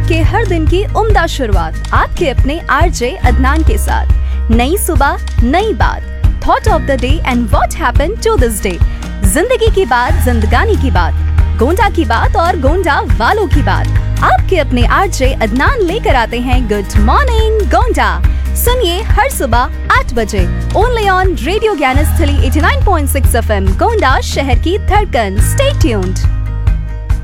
आपके हर दिन की उम्दा शुरुआत आपके अपने आरजे अदनान के साथ। नई सुबह, नई बात, thought of the day and what happened to this day. जिंदगी की बात, जिंदगानी की बात, गोंडा की बात और गोंडा वालों की बात। आपके अपने आरजे अदनान लेकर आते हैं गुड मॉर्निंग गोंडा। सुनिए हर सुबह 8 बजे only on radio Gyansthali 89.6 FM Gonda, शहर की धड़कन। Stay tuned.